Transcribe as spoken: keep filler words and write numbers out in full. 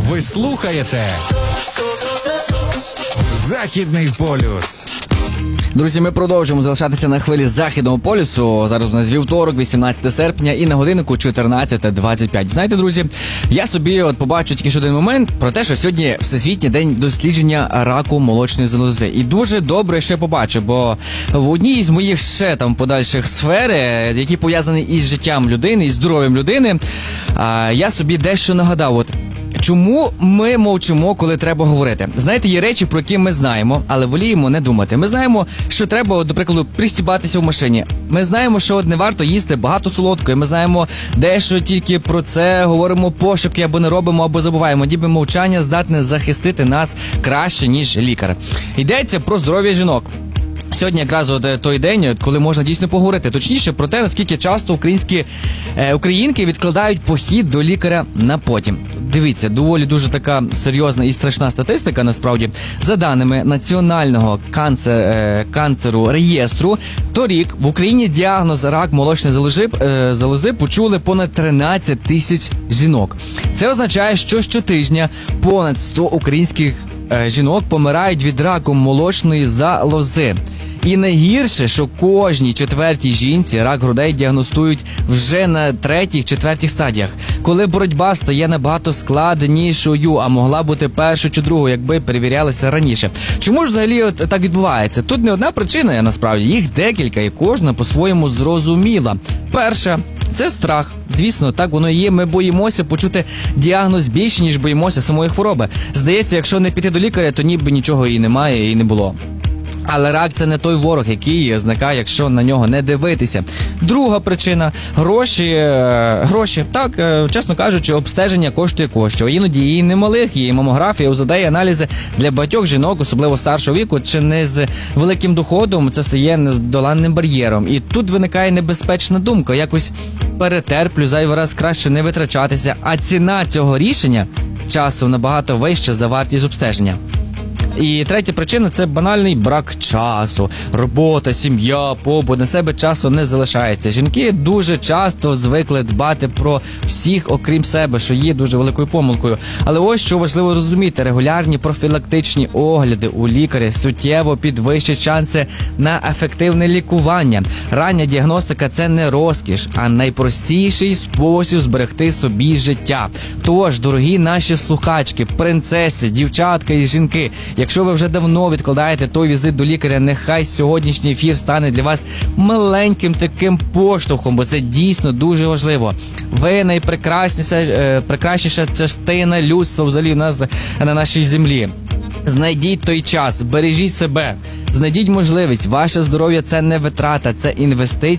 Ви слухаєте Західний полюс. Друзі, ми продовжуємо залишатися на хвилі Західного полюсу. Зараз у нас вівторок, вісімнадцяте серпня, і на годиннику чотирнадцята двадцять п'ять. Знаєте, друзі, я собі от побачу тільки ще один момент про те, що сьогодні Всесвітній день дослідження раку молочної залози. І дуже добре ще побачу, бо в одній із моїх ще там подальших сфер, які пов'язані із життям людини, із здоров'ям людини, я собі дещо нагадав. От чому ми мовчимо, коли треба говорити? Знаєте, є речі, про які ми знаємо, але воліємо не думати. Ми знаємо, що треба, до прикладу, пристібатися в машині. Ми знаємо, що не варто їсти багато солодкої. Ми знаємо дещо, тільки про це говоримо пошепки, або не робимо, або забуваємо. Ніби мовчання здатне захистити нас краще, ніж лікар. Йдеться про здоров'я жінок. Сьогодні якраз от той день, коли можна дійсно поговорити, точніше, про те, наскільки часто українські е, українки відкладають похід до лікаря на потім. Дивіться, доволі дуже така серйозна і страшна статистика, насправді. За даними Національного канцер, е, канцеру реєстру, торік в Україні діагноз рак молочної залози, е, залози почули понад тринадцять тисяч жінок. Це означає, що щотижня понад сто українських е, жінок помирають від раку молочної залози. І найгірше, що кожній четвертій жінці рак грудей діагностують вже на третіх, четвертих стадіях, коли боротьба стає набагато складнішою, а могла бути першою чи другою, якби перевірялися раніше. Чому ж взагалі от так відбувається? Тут не одна причина, насправді, їх декілька, і кожна по-своєму зрозуміла. Перша – це страх. Звісно, так воно і є. Ми боїмося почути діагноз більше, ніж боїмося самої хвороби. Здається, якщо не піти до лікаря, то ніби нічого і немає, і не було. Але рак – це не той ворог, який зникає, якщо на нього не дивитися. Друга причина – гроші. Гроші. Так, чесно кажучи, обстеження коштує коштів. Іноді і немалих, і мамографія, УЗД, і аналізи для багатьох жінок, особливо старшого віку, чи не з великим доходом, це стає нездоланним бар'єром. І тут виникає небезпечна думка. Якось перетерплю, зайвий раз краще не витрачатися. А ціна цього рішення часу набагато вища за вартість обстеження. І третя причина – це банальний брак часу. Робота, сім'я, побут, на себе часу не залишається. Жінки дуже часто звикли дбати про всіх, окрім себе, що є дуже великою помилкою. Але ось що важливо розуміти – регулярні профілактичні огляди у лікаря суттєво підвищать шанси на ефективне лікування. Рання діагностика – це не розкіш, а найпростіший спосіб зберегти собі життя. Тож, дорогі наші слухачки, принцеси, дівчатка і жінки, якщо ви вже давно відкладаєте той візит до лікаря, нехай сьогоднішній ефір стане для вас маленьким таким поштовхом, бо це дійсно дуже важливо. Ви найпрекрасніша е, прекрасніша частина людства взагалі в нас на нашій землі. Знайдіть той час, бережіть себе, знайдіть можливість. Ваше здоров'я – це не витрата, це інвестиція